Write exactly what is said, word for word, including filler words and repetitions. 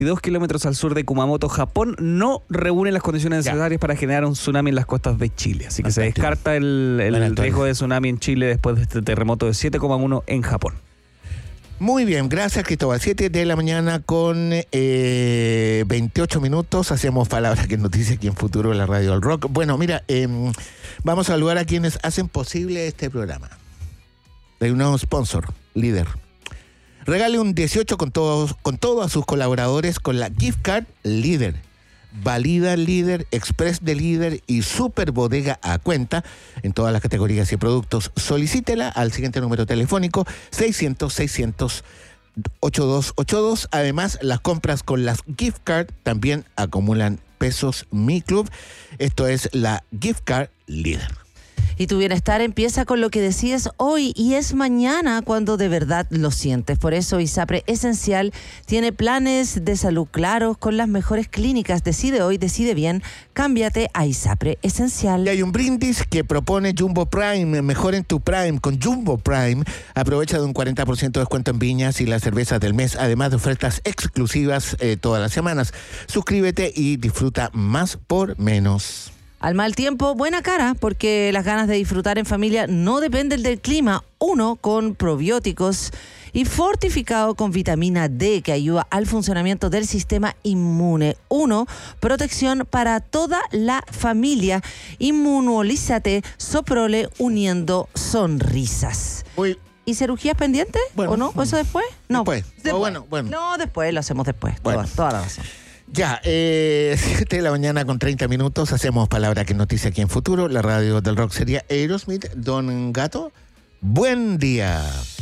dos kilómetros al sur de Kumamoto, Japón, no reúnen las condiciones necesarias ya. para generar un tsunami en las costas de Chile. Así que Fantástico. se descarta el, el bueno, riesgo de tsunami en Chile después de este terremoto de siete coma uno en Japón. Muy bien, gracias Cristóbal. siete de la mañana con eh, veintiocho minutos. Hacemos palabras que noticia aquí en Futuro en la Radio del Rock. Bueno, mira, eh, vamos a saludar a quienes hacen posible este programa. Hay un nuevo sponsor, Líder. Regale un dieciocho con todos, con todos a sus colaboradores con la gift card Líder. Valida Líder, Express de Líder y Super Bodega a cuenta en todas las categorías y productos. Solicítela al siguiente número telefónico seiscientos, seiscientos, ochenta y dos ochenta y dos. Además, las compras con las gift card también acumulan pesos Mi Club. Esto es la gift card Líder. Y tu bienestar empieza con lo que decides hoy y es mañana cuando de verdad lo sientes. Por eso ISAPRE Esencial tiene planes de salud claros con las mejores clínicas. Decide hoy, decide bien, cámbiate a ISAPRE Esencial. Y hay un brindis que propone Jumbo Prime. Mejor en tu Prime con Jumbo Prime. Aprovecha de un cuarenta por ciento de descuento en viñas y las cervezas del mes, además de ofertas exclusivas eh, todas las semanas. Suscríbete y disfruta más por menos. Al mal tiempo, buena cara, porque las ganas de disfrutar en familia no dependen del clima. Uno con probióticos y fortificado con vitamina D que ayuda al funcionamiento del sistema inmune. Uno, protección para toda la familia. Inmunolízate, Soprole, uniendo sonrisas. Uy. ¿Y cirugías pendientes? Bueno, ¿O no? ¿O eso después? No. Después. después. Oh, bueno, bueno. No, después, lo hacemos después. Bueno. Toda, toda la razón. Ya, eh, siete de la mañana con treinta minutos, hacemos Palabra que Noticia aquí en Futuro. La radio del rock sería Aerosmith. Don Gato, buen día.